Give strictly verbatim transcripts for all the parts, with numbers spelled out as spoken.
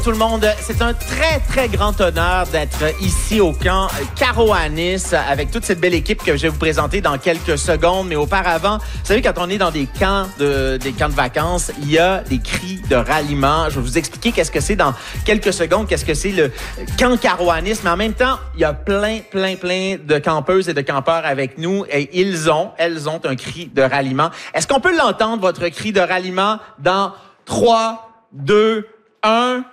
Tout le monde, c'est un très, très grand honneur d'être ici au camp Caroanis avec toute cette belle équipe que je vais vous présenter dans quelques secondes. Mais auparavant, vous savez, quand on est dans des camps de, des camps de vacances, il y a des cris de ralliement. Je vais vous expliquer qu'est-ce que c'est dans quelques secondes, qu'est-ce que c'est le camp Caroanis. Mais en même temps, il y a plein, plein, plein de campeuses et de campeurs avec nous et ils ont, elles ont un cri de ralliement. Est-ce qu'on peut l'entendre, votre cri de ralliement, dans trois, deux, un...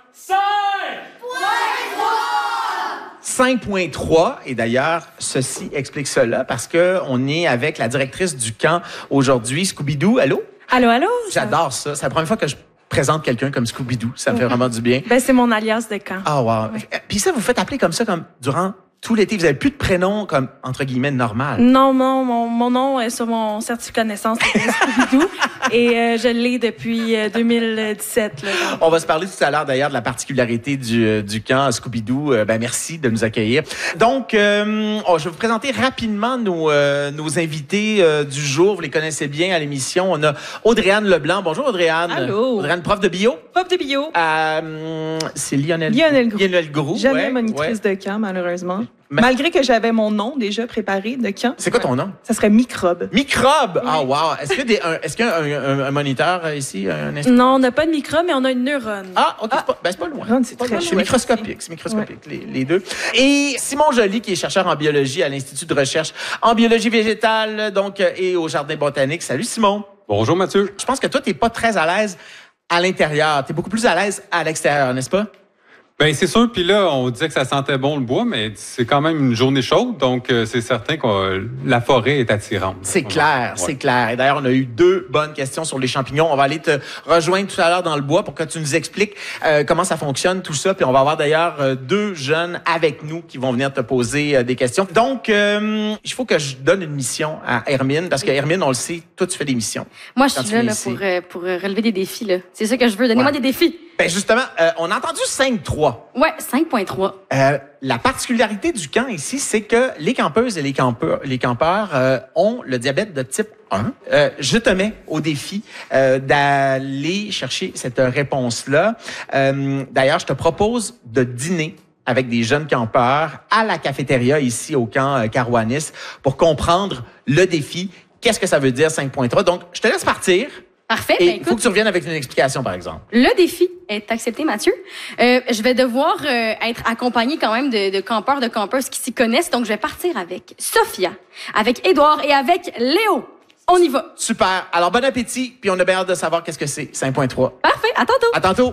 cinq point trois. Et d'ailleurs, ceci explique cela parce que on est avec la directrice du camp aujourd'hui, Scooby-Doo. Allô? Allô, allô? J'adore ça. C'est la première fois que je présente quelqu'un comme Scooby-Doo. Ça me fait vraiment du bien. Ben, c'est mon alias de camp. Ah, wow. Ouais. Puis ça, vous faites appeler comme ça comme durant tout l'été. Vous n'avez plus de prénom comme, entre guillemets, normal. Non, non, mon, mon nom est sur mon certificat de naissance, c'est Scooby-Doo. Et euh, je l'ai depuis euh, deux mille dix-sept. Là, on va se parler tout à l'heure, d'ailleurs, de la particularité du, euh, du camp Scooby-Doo. Euh, ben, merci de nous accueillir. Donc, euh, oh, je vais vous présenter rapidement nos, euh, nos invités euh, du jour. Vous les connaissez bien à l'émission. On a Audrey-Anne Leblanc. Bonjour, Audrey-Anne. Allô. Audrey-Anne, prof de bio. Prof de bio. Euh, c'est Lionel, Lionel Groux. Lionel Groux. Jamais ouais, monitrice ouais. de camp, malheureusement. Mais... Malgré que j'avais mon nom déjà préparé de camp. C'est quoi ton nom? Ça serait Microbe. Microbe! Oui. Ah, wow! Est-ce qu'il y a, des, un, est-ce qu'il y a un, un, un moniteur euh, ici? Un instrument? Non, on n'a pas de microbe, mais on a une neurone. Ah, OK. Ah. C'est, pas, ben, c'est pas loin. Neurone, c'est pas très loin. chouette. C'est microscopique. C'est microscopique, ouais. les, les deux. Et Simon Joly, qui est chercheur en biologie à l'Institut de recherche en biologie végétale, donc, et au Jardin botanique. Salut, Simon. Bonjour, Mathieu. Je pense que toi, t'es pas très à l'aise à l'intérieur. T'es beaucoup plus à l'aise à l'extérieur, n'est-ce pas? Ben c'est sûr. Puis là, on disait que ça sentait bon le bois, mais c'est quand même une journée chaude, donc euh, c'est certain que euh, la forêt est attirante. C'est clair, ouais. c'est clair. Et d'ailleurs, on a eu deux bonnes questions sur les champignons. On va aller te rejoindre tout à l'heure dans le bois pour que tu nous expliques euh, comment ça fonctionne, tout ça. Puis on va avoir d'ailleurs euh, deux jeunes avec nous qui vont venir te poser euh, des questions. Donc, euh, il faut que je donne une mission à Hermine, parce que Hermine, on le sait, toi, tu fais des missions. Moi, je suis là, là pour, euh, pour relever des défis. Là. C'est ça que je veux. Donnez-moi ouais. des défis. Ben justement, euh, on a entendu cinq trois. Ouais, cinq point trois. Euh, la particularité du camp ici, c'est que les campeuses et les campeurs, les campeurs euh, ont le diabète de type un. Euh, je te mets au défi euh, d'aller chercher cette réponse-là. Euh, d'ailleurs, je te propose de dîner avec des jeunes campeurs à la cafétéria ici au camp euh, Caroanis pour comprendre le défi. Qu'est-ce que ça veut dire cinq point trois? Donc, je te laisse partir. Parfait. Et il ben, faut écoute, que tu reviennes avec une explication, par exemple. Le défi est accepté, Mathieu. Euh, je vais devoir euh, être accompagnée quand même de, de campeurs, de campeuses qui s'y connaissent. Donc, je vais partir avec Sophia, avec Édouard et avec Léo. On y va. Super. Alors, bon appétit. Puis on a bien hâte de savoir qu'est-ce que c'est, cinq point trois. Parfait. À tantôt. À tantôt.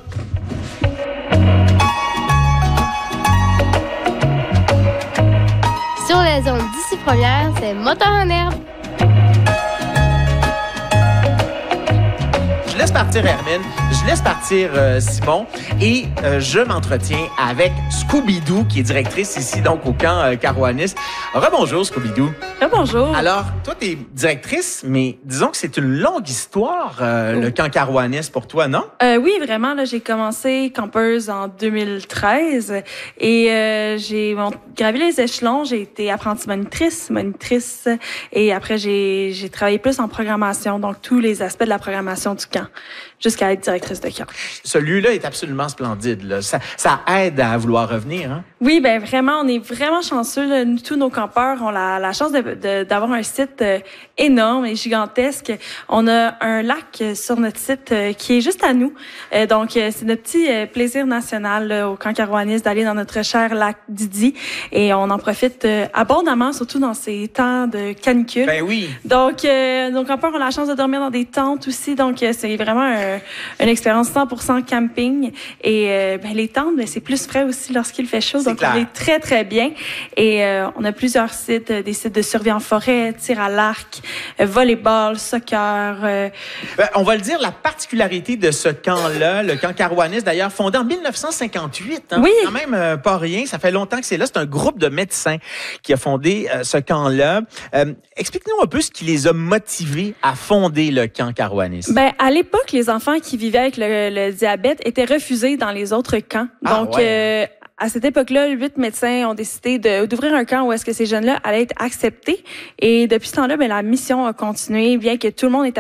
Sur la zone d'ici première, c'est Moteur en herbe. Je laisse partir Hermine, je laisse partir euh, Simon et euh, je m'entretiens avec Scooby-Doo qui est directrice ici donc au camp euh, Caroanis. Rebonjour Scooby-Doo. Rebonjour. Alors, toi t'es directrice, mais disons que c'est une longue histoire euh, oh. le camp Caroanis pour toi, non? Euh, oui, vraiment. Là, j'ai commencé campeuse en deux mille treize et euh, j'ai bon, gravi les échelons. J'ai été apprentie monitrice, monitrice et après j'ai j'ai travaillé plus en programmation, donc tous les aspects de la programmation du camp, jusqu'à être directrice de camp. Celui-là est absolument splendide. Là. Ça, ça aide à vouloir revenir. Hein? Oui, ben vraiment, on est vraiment chanceux. Là. Nous, tous nos campeurs ont la, la chance de, de, d'avoir un site euh, énorme et gigantesque. On a un lac euh, sur notre site euh, qui est juste à nous. Euh, donc, euh, c'est notre petit euh, plaisir national là, au camp Caroanis d'aller dans notre cher lac Didi. Et on en profite euh, abondamment, surtout dans ces temps de canicule. Ben oui. Donc, euh, nos campeurs ont la chance de dormir dans des tentes aussi. Donc, euh, c'est vraiment un, une expérience cent pour cent camping. Et euh, ben, les tentes, ben, c'est plus frais aussi lorsqu'il fait chaud. C'est donc, clair. on est très, très bien. Et euh, on a plusieurs sites, euh, des sites de survie en forêt, tir à l'arc, euh, volleyball, soccer. Euh... Ben, on va le dire, la particularité de ce camp-là, le camp Caroanis, d'ailleurs, fondé en mille neuf cent cinquante-huit. Hein, oui. C'est quand même euh, pas rien. Ça fait longtemps que c'est là. C'est un groupe de médecins qui a fondé euh, ce camp-là. Euh, explique-nous un peu ce qui les a motivés à fonder le camp Caroanis. Ben, à l'époque, les enfants qui vivaient avec le, le diabète étaient refusés dans les autres camps. Ah, Donc, ouais. euh, à cette époque-là, huit médecins ont décidé de, d'ouvrir un camp où est-ce que ces jeunes-là allaient être acceptés. Et depuis ce temps-là, ben, la mission a continué, bien que tout le monde est